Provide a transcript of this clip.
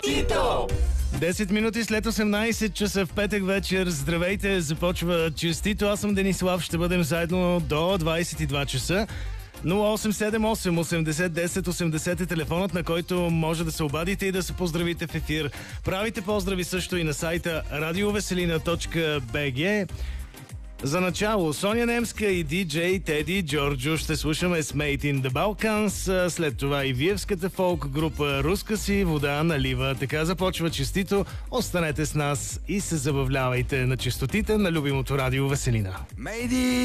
Честито! 10 минути след 18 часа в петък вечер. Здравейте, започва Честито. Аз съм Денислав, ще бъдем заедно до 22 часа. 0878 80 10 80 е телефонът, на който може да се обадите и да се поздравите в ефир. Правите поздрави също и на сайта radioveselina.bg. За начало, Соня Немска и диджей Теди Джорджо ще слушаме с Made in the Balkans. След това и виевската фолк група Руска си вода налива. Така започва Честито. Останете с нас и се забавлявайте на честотите на любимото радио Веселина.